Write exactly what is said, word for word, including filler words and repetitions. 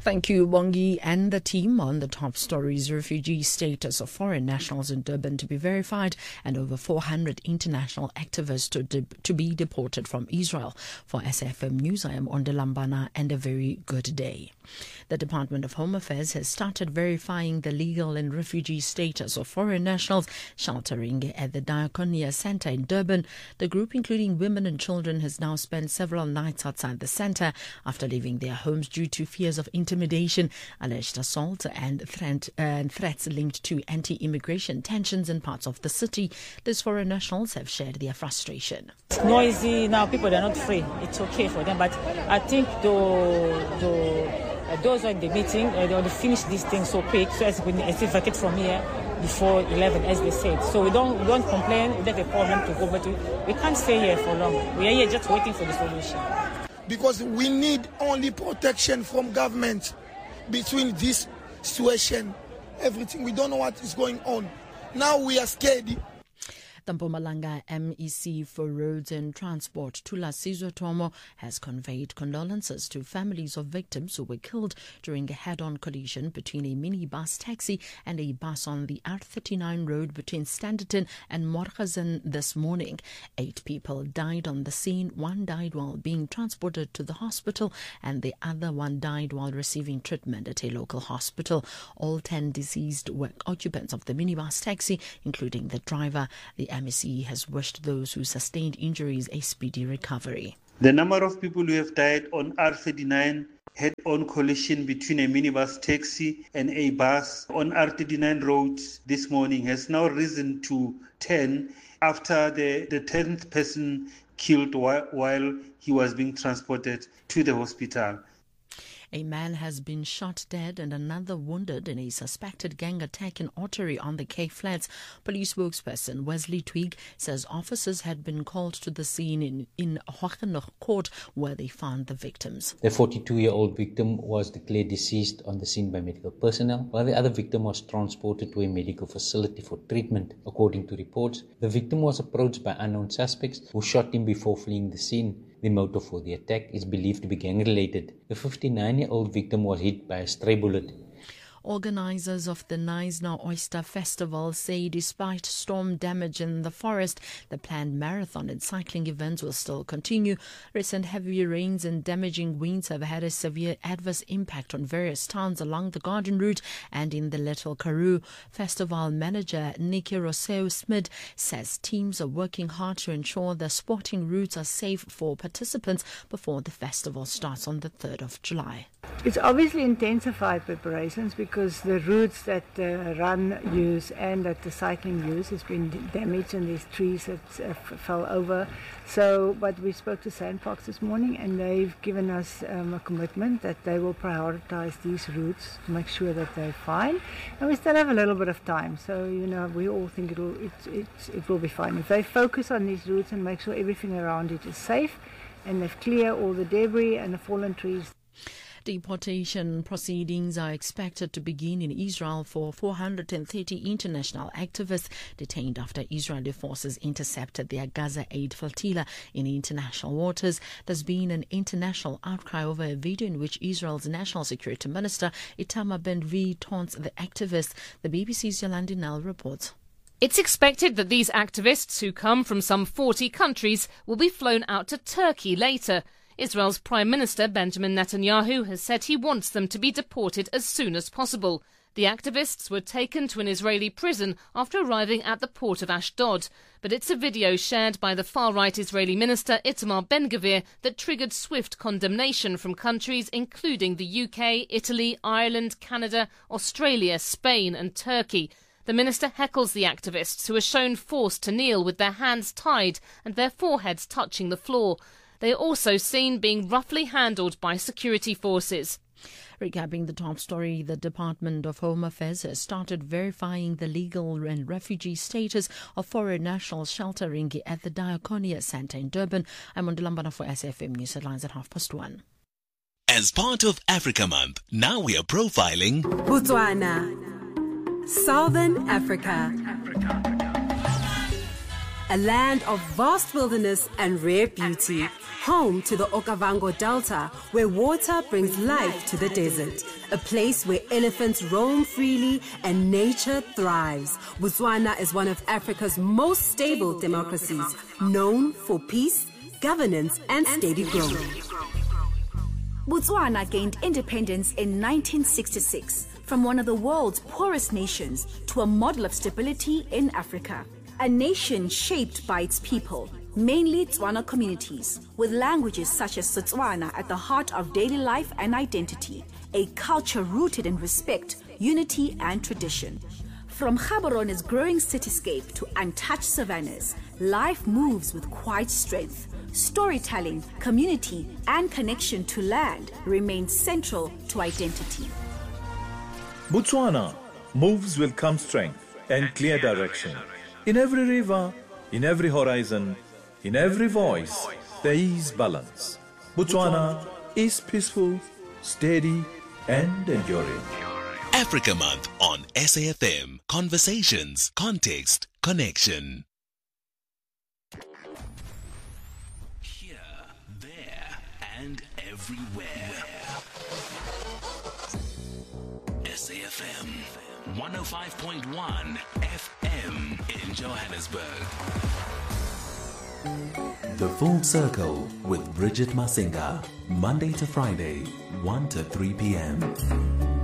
Thank you, Bongi and the team. On the top stories, refugee status of foreign nationals in Durban to be verified and over four hundred international activists to, de- to be deported from Israel. For S F M News, I am Ondelambana and a very good day. The Department of Home Affairs has started verifying the legal and refugee status of foreign nationals sheltering at the Diakonia Centre in Durban. The group, including women and children, has now spent several nights outside the centre after leaving their homes due to fears of intimidation, alleged assault and threat, uh, threats linked to anti-immigration tensions in parts of the city. These foreign nationals have shared their frustration. It's noisy now, people are not free. It's okay for them, but I think the, the Uh, those who are in the meeting, uh, they want to finish this thing so quick, so as we vacate from here before eleven, as they said. So we don't we don't complain, we don't have a problem to go, but we, we can't stay here for long. We are here just waiting for the solution. Because we need only protection from government between this situation, everything. We don't know what is going on. Now we are scared. The Mpumalanga M E C for Roads and Transport, Tula Sizwe Tomo, has conveyed condolences to families of victims who were killed during a head-on collision between a minibus taxi and a bus on the R thirty-nine road between Standerton and Morgenzin this morning. Eight people died on the scene. One died while being transported to the hospital, and the other one died while receiving treatment at a local hospital. All ten deceased were occupants of the minibus taxi, including the driver. The M E C has wished those who sustained injuries a speedy recovery. The number of people who have died on R thirty-nine head-on collision between a minibus taxi and a bus on R thirty-nine road this morning has now risen to ten after the, the tenth person killed while, while he was being transported to the hospital. A man has been shot dead and another wounded in a suspected gang attack in Ottery on the Cape Flats. Police spokesperson Wesley Twig says officers had been called to the scene in, in Hoogenoeg Court where they found the victims. The forty-two-year-old victim was declared deceased on the scene by medical personnel, while the other victim was transported to a medical facility for treatment. According to reports, the victim was approached by unknown suspects who shot him before fleeing the scene. The motive for the attack is believed to be gang-related. The fifty-nine-year-old victim was hit by a stray bullet. Organisers of the Knysna Oyster Festival say despite storm damage in the forest, the planned marathon and cycling events will still continue. Recent heavy rains and damaging winds have had a severe adverse impact on various towns along the Garden Route and in the Little Karoo. Festival manager Nikki Rousseau Smith says teams are working hard to ensure the sporting routes are safe for participants before the festival starts on the third of July. It's obviously intensified preparations because the routes that the run use and that the cycling use has been damaged and there's trees that uh, f- fell over. So, but we spoke to Sandparks this morning and they've given us um, a commitment that they will prioritize these routes to make sure that they're fine. And we still have a little bit of time, so you know we all think it will it, it, it will be fine. If they focus on these routes and make sure everything around it is safe and they've cleared all the debris and the fallen trees. Deportation proceedings are expected to begin in Israel for four hundred thirty international activists detained after Israeli forces intercepted their Gaza aid flotilla in international waters. There's been an international outcry over a video in which Israel's National Security Minister Itamar Ben-Gvir taunts the activists. The B B C's Yolandi Nell reports. It's expected that these activists, who come from some forty countries, will be flown out to Turkey later. Israel's Prime Minister Benjamin Netanyahu has said he wants them to be deported as soon as possible. The activists were taken to an Israeli prison after arriving at the port of Ashdod. But it's a video shared by the far-right Israeli minister Itamar Ben-Gvir that triggered swift condemnation from countries including the U K, Italy, Ireland, Canada, Australia, Spain and Turkey. The minister heckles the activists who are shown forced to kneel with their hands tied and their foreheads touching the floor. They are also seen being roughly handled by security forces. Recapping the top story, the Department of Home Affairs has started verifying the legal and refugee status of foreign nationals sheltering at the Diakonia Centre in Durban. I'm on Delambana for S F M News Headlines at half past one. As part of Africa Month, now we are profiling Botswana, Southern Africa. a land of vast wilderness and rare beauty, home to the Okavango Delta, where water brings life to the desert, a place where elephants roam freely and nature thrives. Botswana is one of Africa's most stable democracies, known for peace, governance, and steady growth. Botswana gained independence in nineteen sixty-six from one of the world's poorest nations to a model of stability in Africa. A nation shaped by its people, mainly Tswana communities, with languages such as Setswana at the heart of daily life and identity, a culture rooted in respect, unity, and tradition. From Gaboron's growing cityscape to untouched savannas, life moves with quiet strength. Storytelling, community, and connection to land remain central to identity. Botswana moves with calm strength and clear direction. In every river, in every horizon, in every voice, there is balance. Botswana is peaceful, steady, and enduring. Africa Month on S A F M. Conversations, context, connection. Here, there, and everywhere. S A F M one oh five point one F M in Johannesburg. The Full Circle with Bridget Masinga, Monday to Friday, one to three p.m.